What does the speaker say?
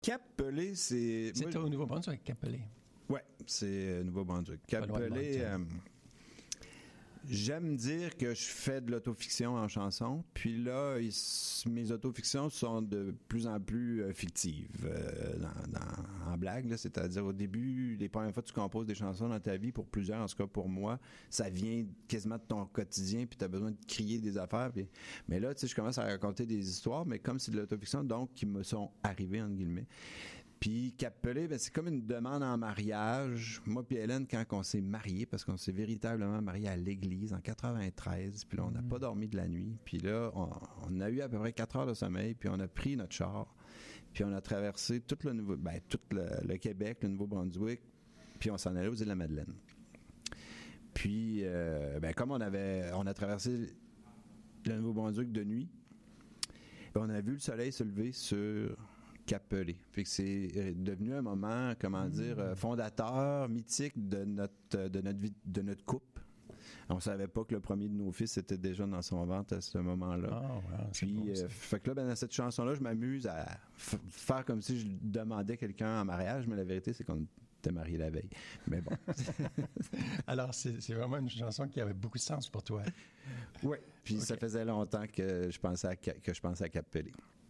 Cap-Pelé, c'est... C'est au Nouveau-Brunswick, Cap-Pelé. Oui, c'est Nouveau-Brunswick. Cap-Pelé, j'aime dire que je fais de l'autofiction en chanson, puis là, mes autofictions sont de plus en plus fictives, en blague, là, c'est-à-dire au début, les premières fois que tu composes des chansons dans ta vie, pour plusieurs, en tout cas pour moi, ça vient quasiment de ton quotidien, puis tu as besoin de crier des affaires, mais là, tu sais, je commence à raconter des histoires, mais comme c'est de l'autofiction, donc qui me sont arrivées, entre guillemets. Puis Cap-Pelé, ben, c'est comme une demande en mariage. Moi puis Hélène, quand on s'est mariés, parce qu'on s'est véritablement mariés à l'église en 93, puis là, on n'a pas dormi de la nuit. Puis là, on a eu à peu près 4 heures de sommeil, puis on a pris notre char, puis on a traversé tout le Québec, le Nouveau-Brunswick, puis on s'en allait aux îles de la Madeleine. Puis, comme on a traversé le Nouveau-Brunswick de nuit, ben, on a vu le soleil se lever sur Cap-Pelé. Fait que c'est devenu un moment, fondateur, mythique de notre couple. On savait pas que le premier de nos fils était déjà dans son ventre à ce moment-là. Oh, wow, puis, fait que là, dans cette chanson-là, je m'amuse à faire comme si je demandais quelqu'un en mariage, mais la vérité, c'est qu'on était mariés la veille. Mais bon. Alors, c'est vraiment une chanson qui avait beaucoup de sens pour toi. Oui. Puis ça faisait longtemps que je pensais à Cap-Pelé.